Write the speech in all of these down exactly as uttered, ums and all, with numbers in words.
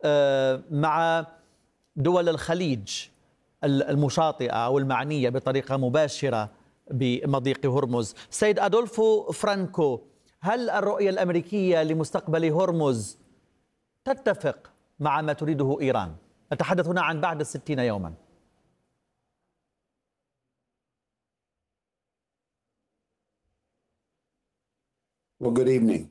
مع دول الخليج المشاطئة أو المعنية بطريقة مباشرة بمضيق هرمز. سيد أدولفو فرانكو، هل الرؤية الأمريكية لمستقبل هرمز تتفق مع ما تريده إيران؟ نتحدث هنا عن بعد الستين يوما. Well, good evening.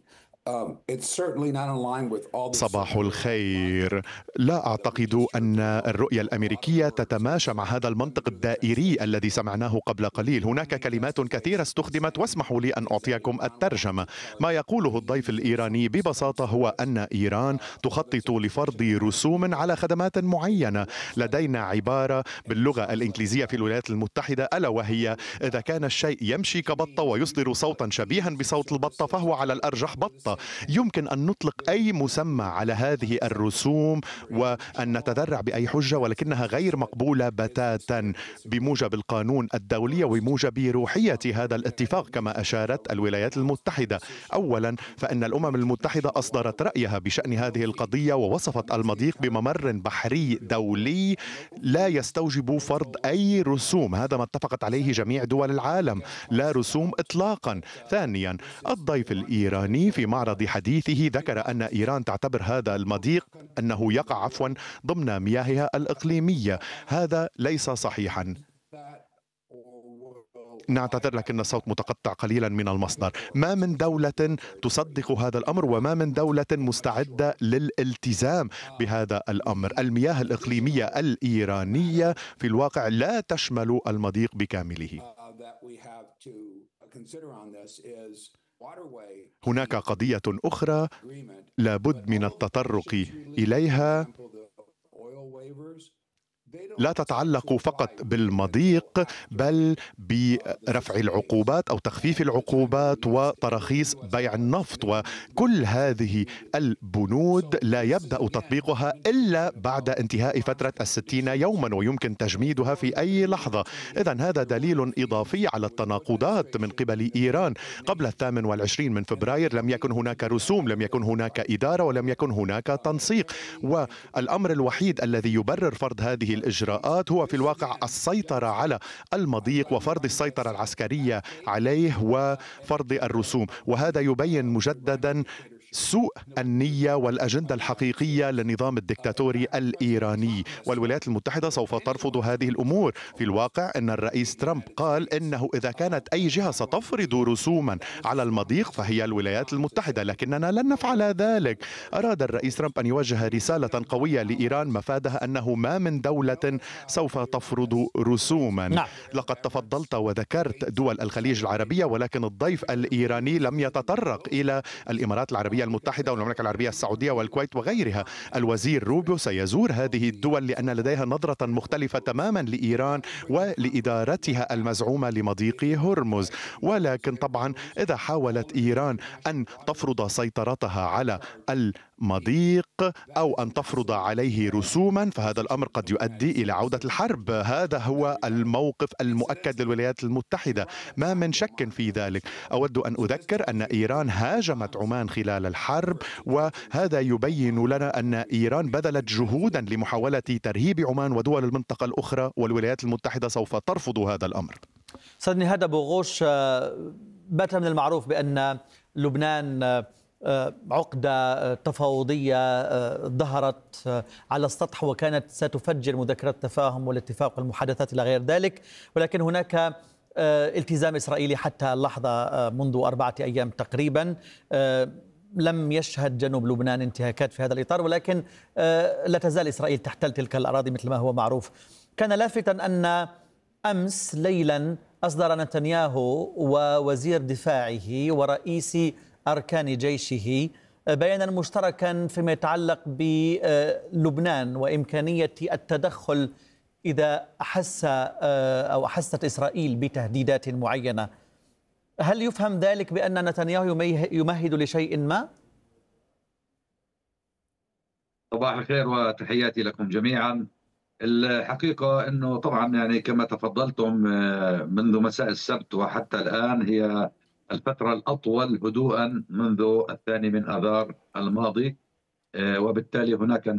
صباح الخير. لا أعتقد أن الرؤية الأمريكية تتماشى مع هذا المنطق الدائري الذي سمعناه قبل قليل. هناك كلمات كثيرة استخدمت، واسمحوا لي أن أعطيكم الترجمة. ما يقوله الضيف الإيراني ببساطة هو أن إيران تخطط لفرض رسوم على خدمات معينة. لدينا عبارة باللغة الإنجليزية في الولايات المتحدة ألا وهي: إذا كان الشيء يمشي كبطة ويصدر صوتا شبيها بصوت البطة فهو على الأرجح بطة. يمكن أن نطلق أي مسمى على هذه الرسوم وأن نتذرع بأي حجة، ولكنها غير مقبولة بتاتا بموجب القانون الدولي وبموجب روحية هذا الاتفاق. كما أشارت الولايات المتحدة، أولا فإن الأمم المتحدة أصدرت رأيها بشأن هذه القضية ووصفت المضيق بممر بحري دولي لا يستوجب فرض أي رسوم. هذا ما اتفقت عليه جميع دول العالم، لا رسوم إطلاقا. ثانيا، الضيف الإيراني في معرض حديثه ذكر أن إيران تعتبر هذا المضيق أنه يقع عفوا ضمن مياهها الإقليمية. هذا ليس صحيحا. نعتذر لكن الصوت متقطع قليلا من المصدر. ما من دولة تصدق هذا الأمر وما من دولة مستعدة للالتزام بهذا الأمر. المياه الإقليمية الإيرانية في الواقع لا تشمل المضيق بكامله. هناك قضية أخرى لابد من التطرق إليها، لا تتعلق فقط بالمضيق بل برفع العقوبات أو تخفيف العقوبات وتراخيص بيع النفط. وكل هذه البنود لا يبدأ تطبيقها إلا بعد انتهاء فترة الستين يوما، ويمكن تجميدها في أي لحظة. إذن هذا دليل إضافي على التناقضات من قبل إيران. قبل الثامن والعشرين من فبراير لم يكن هناك رسوم، لم يكن هناك إدارة، ولم يكن هناك تنسيق. والأمر الوحيد الذي يبرر فرض هذه الإجراءات هو في الواقع السيطرة على المضيق وفرض السيطرة العسكرية عليه وفرض الرسوم. وهذا يبين مجددا سوء النية والأجندة الحقيقية للنظام الدكتاتوري الإيراني. والولايات المتحدة سوف ترفض هذه الأمور. في الواقع أن الرئيس ترامب قال إنه إذا كانت أي جهة ستفرض رسوما على المضيق فهي الولايات المتحدة، لكننا لن نفعل ذلك. أراد الرئيس ترامب أن يوجه رسالة قوية لإيران مفادها أنه ما من دولة سوف تفرض رسوما. نعم. لقد تفضلت وذكرت دول الخليج العربية، ولكن الضيف الإيراني لم يتطرق إلى الإمارات العربية المتحدة والمملكة العربية السعودية والكويت وغيرها. الوزير روبيو سيزور هذه الدول لأن لديها نظرة مختلفة تماما لإيران ولإدارتها المزعومة لمضيق هرمز. ولكن طبعا إذا حاولت إيران أن تفرض سيطرتها على المضيق أو أن تفرض عليه رسوما فهذا الأمر قد يؤدي إلى عودة الحرب. هذا هو الموقف المؤكد للولايات المتحدة، ما من شك في ذلك. أود أن أذكر أن إيران هاجمت عمان خلال الحرب، وهذا يبين لنا أن إيران بذلت جهودا لمحاولة ترهيب عمان ودول المنطقة الأخرى، والولايات المتحدة سوف ترفض هذا الأمر. سيد نهاد أبو غوش، بات من المعروف بأن لبنان عقدة تفاوضية ظهرت على السطح وكانت ستفجر مذكرات التفاهم والاتفاق والمحادثات إلى غير ذلك، ولكن هناك التزام إسرائيلي حتى اللحظة منذ أربعة أيام تقريبا. لم يشهد جنوب لبنان انتهاكات في هذا الإطار، ولكن لا تزال إسرائيل تحتل تلك الأراضي مثل ما هو معروف. كان لافتا أن أمس ليلا أصدر نتنياهو ووزير دفاعه ورئيس أركان جيشه بيانا مشتركا فيما يتعلق بلبنان وإمكانية التدخل إذا أحس أو أحست إسرائيل بتهديدات معينة. هل يفهم ذلك بأن نتنياهو يمهد لشيء ما؟ صباح الخير وتحياتي لكم جميعا. الحقيقة أنه طبعا يعني كما تفضلتم منذ مساء السبت وحتى الآن هي الفترة الأطول هدوءا منذ الثاني من آذار الماضي، وبالتالي هناك